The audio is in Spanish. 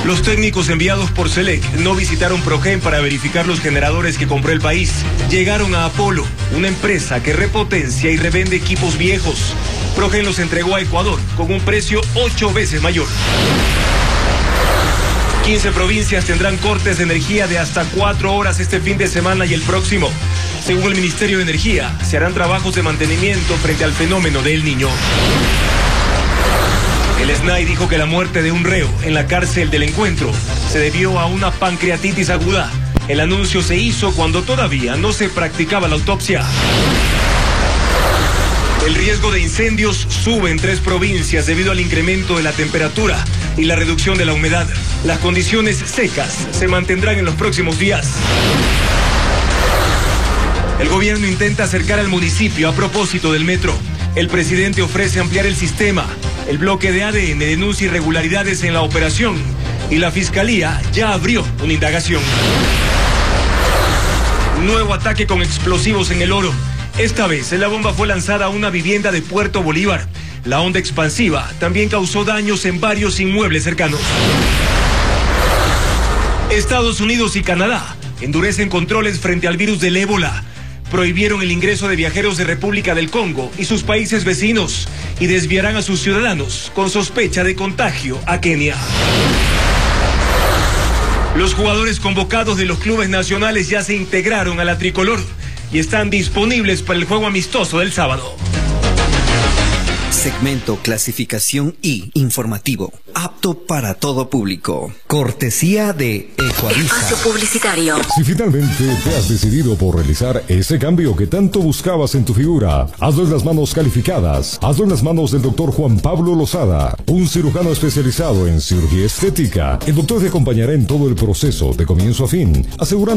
Los técnicos enviados por Selec no visitaron Progen para verificar los generadores que compró el país. Llegaron a Apolo, una empresa que repotencia y revende equipos viejos. Progen los entregó a Ecuador con un precio 8 veces mayor. 15 provincias tendrán cortes de energía de hasta 4 horas este fin de semana y el próximo. Según el Ministerio de Energía, se harán trabajos de mantenimiento frente al fenómeno de El Niño. El SNAI dijo que la muerte de un reo en la cárcel del Encuentro se debió a una pancreatitis aguda. El anuncio se hizo cuando todavía no se practicaba la autopsia. El riesgo de incendios sube en 3 provincias debido al incremento de la temperatura y la reducción de la humedad. Las condiciones secas se mantendrán en los próximos días. El gobierno intenta acercar al municipio a propósito del metro. El presidente ofrece ampliar el sistema. El bloque de ADN denuncia irregularidades en la operación y la fiscalía ya abrió una indagación. Nuevo ataque con explosivos en El Oro. Esta vez la bomba fue lanzada a una vivienda de Puerto Bolívar. La onda expansiva también causó daños en varios inmuebles cercanos. Estados Unidos y Canadá endurecen controles frente al virus del ébola. Prohibieron el ingreso de viajeros de República del Congo y sus países vecinos y desviarán a sus ciudadanos con sospecha de contagio a Kenia. Los jugadores convocados de los clubes nacionales ya se integraron a la tricolor y están disponibles para el juego amistoso del sábado. Segmento Clasificación I Informativo, apto para todo público. Cortesía de Ecuavisa. Espacio publicitario. Si finalmente te has decidido por realizar ese cambio que tanto buscabas en tu figura, hazlo en las manos calificadas. Hazlo en las manos del doctor Juan Pablo Lozada, un cirujano especializado en cirugía estética. El doctor te acompañará en todo el proceso de comienzo a fin, asegurando